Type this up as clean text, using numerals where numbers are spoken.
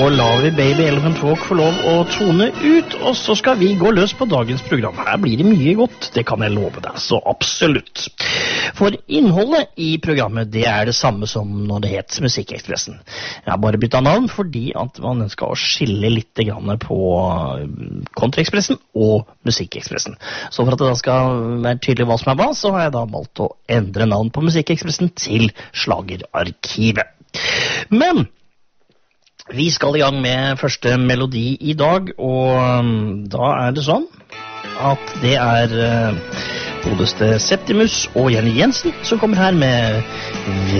lar vi Baby Elephant Walk få lov å tone ut, og så skal vi gå løs på dagens program. Her blir det mye godt, det kan jeg love deg, så absolutt. For innholdet i programmet, det er det samme som når det het Musikkekspressen. Jeg har bare byttet navn fordi at man ønsker å skille litt grann på Country-Ekspressen og Musikkekspressen. Så for at det da skal være tydelig hva som er hva, så har jeg da valgt å endre navn på Musikkekspressen til Slagerarkivet. Men vi skal i gang med første melodi i dag, og da er det sånn at det er godeste Septimus og Jenny Jensen som kommer her med